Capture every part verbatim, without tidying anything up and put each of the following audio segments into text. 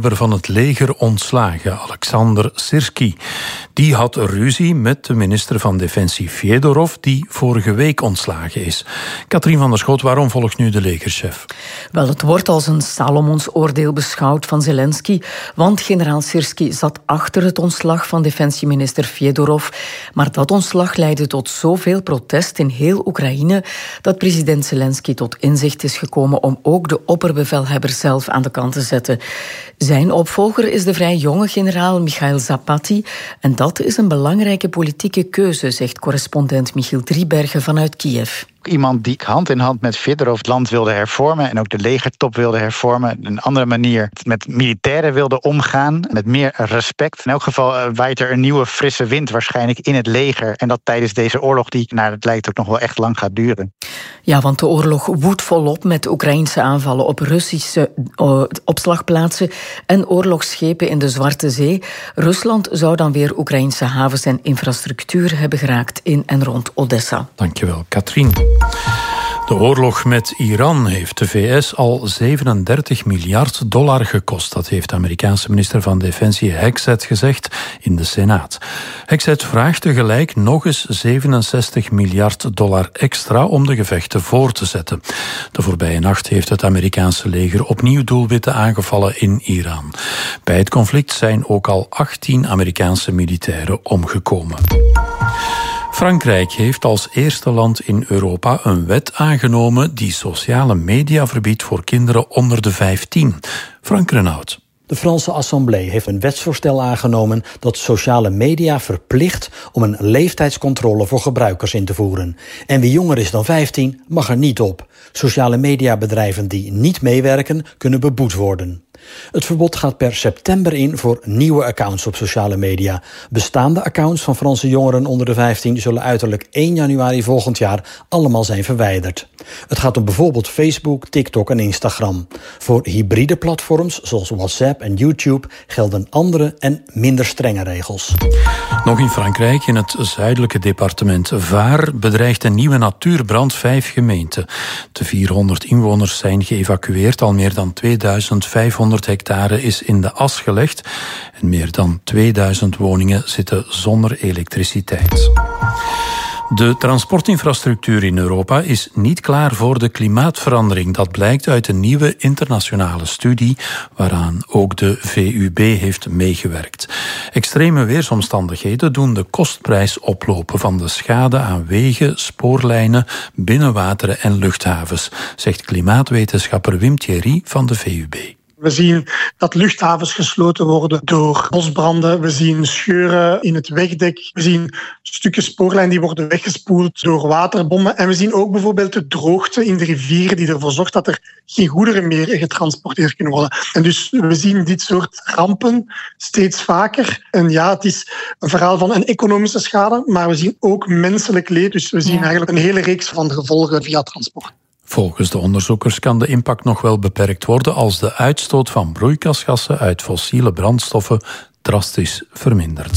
van het leger ontslagen, Alexander Sirski. Die had ruzie met de minister van Defensie Fedorov, die vorige week ontslagen is. Katrien van der Schoot, waarom volgt nu de legerchef? Wel, het wordt als een Salomonsoordeel beschouwd van Zelensky, want generaal Sirski zat achter het ontslag van defensieminister Fedorov. Maar dat ontslag leidde tot zoveel protest in heel Oekraïne dat president Zelensky tot inzicht is gekomen om ook de opperbevelhebber zelf aan de kant te zetten. Zijn opvolger is de vrij jonge generaal Michail Zapati en dat is een belangrijke politieke keuze, zegt correspondent Michiel Driebergen vanuit Kiev. Iemand die hand in hand met Fedorov het land wilde hervormen en ook de legertop wilde hervormen. Een andere manier met militairen wilde omgaan, met meer respect. In elk geval uh, waait er een nieuwe frisse wind waarschijnlijk in het leger. En dat tijdens deze oorlog die, naar het lijkt, ook nog wel echt lang gaat duren. Ja, want de oorlog woedt volop met Oekraïnse aanvallen op Russische uh, opslagplaatsen en oorlogsschepen in de Zwarte Zee. Rusland zou dan weer Oekraïnse havens en infrastructuur hebben geraakt in en rond Odessa. Dankjewel, Katrien. De oorlog met Iran heeft de V S al zevenendertig miljard dollar gekost. Dat heeft de Amerikaanse minister van Defensie Hegseth gezegd in de Senaat. Hegseth vraagt tegelijk nog eens zevenenzestig miljard dollar extra om de gevechten voor te zetten. De voorbije nacht heeft het Amerikaanse leger opnieuw doelwitten aangevallen in Iran. Bij het conflict zijn ook al achttien Amerikaanse militairen omgekomen. Frankrijk heeft als eerste land in Europa een wet aangenomen die sociale media verbiedt voor kinderen onder de vijftien. Frank Renaud. De Franse Assemblée heeft een wetsvoorstel aangenomen dat sociale media verplicht om een leeftijdscontrole voor gebruikers in te voeren. En wie jonger is dan vijftien mag er niet op. Sociale mediabedrijven die niet meewerken kunnen beboet worden. Het verbod gaat per september in voor nieuwe accounts op sociale media. Bestaande accounts van Franse jongeren onder de vijftien zullen uiterlijk één januari volgend jaar allemaal zijn verwijderd. Het gaat om bijvoorbeeld Facebook, TikTok en Instagram. Voor hybride platforms zoals WhatsApp en YouTube gelden andere en minder strenge regels. Nog in Frankrijk, in het zuidelijke departement Var, bedreigt een nieuwe natuurbrand vijf gemeenten. De vierhonderd inwoners zijn geëvacueerd, al meer dan tweeduizend vijfhonderd hectare is in de as gelegd en meer dan tweeduizend woningen zitten zonder elektriciteit. De transportinfrastructuur in Europa is niet klaar voor de klimaatverandering. Dat blijkt uit een nieuwe internationale studie waaraan ook de V U B heeft meegewerkt. Extreme weersomstandigheden doen de kostprijs oplopen van de schade aan wegen, spoorlijnen, binnenwateren en luchthavens, zegt klimaatwetenschapper Wim Thierry van de V U B. We zien dat luchthavens gesloten worden door bosbranden. We zien scheuren in het wegdek. We zien stukken spoorlijn die worden weggespoeld door waterbommen. En we zien ook bijvoorbeeld de droogte in de rivieren die ervoor zorgt dat er geen goederen meer getransporteerd kunnen worden. En dus we zien dit soort rampen steeds vaker. En ja, het is een verhaal van een economische schade, maar we zien ook menselijk leed. Dus we zien eigenlijk een hele reeks van de gevolgen via transport. Volgens de onderzoekers kan de impact nog wel beperkt worden als de uitstoot van broeikasgassen uit fossiele brandstoffen drastisch vermindert.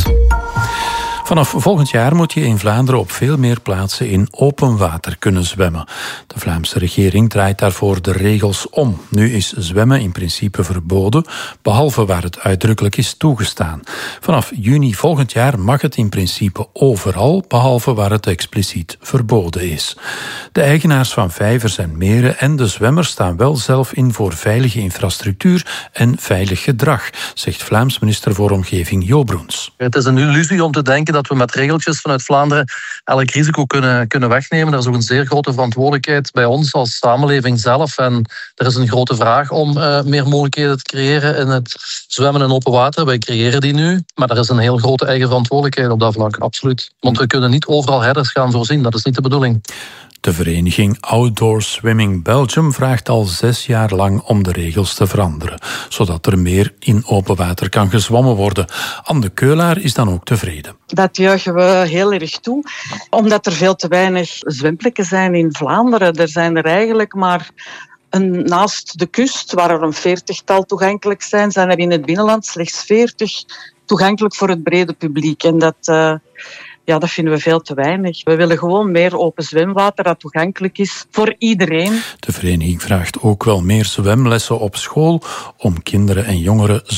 Vanaf volgend jaar moet je in Vlaanderen op veel meer plaatsen in open water kunnen zwemmen. De Vlaamse regering draait daarvoor de regels om. Nu is zwemmen in principe verboden, behalve waar het uitdrukkelijk is toegestaan. Vanaf juni volgend jaar mag het in principe overal, behalve waar het expliciet verboden is. De eigenaars van vijvers en meren en de zwemmers staan wel zelf in voor veilige infrastructuur en veilig gedrag, zegt Vlaams minister voor Omgeving Jo Broens. Het is een illusie om te denken dat we met regeltjes vanuit Vlaanderen elk risico kunnen, kunnen wegnemen. Er is ook een zeer grote verantwoordelijkheid bij ons als samenleving zelf. En er is een grote vraag om uh, meer mogelijkheden te creëren in het zwemmen in open water. Wij creëren die nu, maar er is een heel grote eigen verantwoordelijkheid op dat vlak, absoluut. Want we kunnen niet overal herders gaan voorzien, dat is niet de bedoeling. De vereniging Outdoor Swimming Belgium vraagt al zes jaar lang om de regels te veranderen, zodat er meer in open water kan gezwommen worden. Anne Keulaar is dan ook tevreden. Dat juichen we heel erg toe, omdat er veel te weinig zwemplekken zijn in Vlaanderen. Er zijn er eigenlijk maar een, naast de kust, waar er een veertigtal toegankelijk zijn, zijn er in het binnenland slechts veertig toegankelijk voor het brede publiek. En dat... Uh, Ja, dat vinden we veel te weinig. We willen gewoon meer open zwemwater dat toegankelijk is voor iedereen. De vereniging vraagt ook wel meer zwemlessen op school om kinderen en jongeren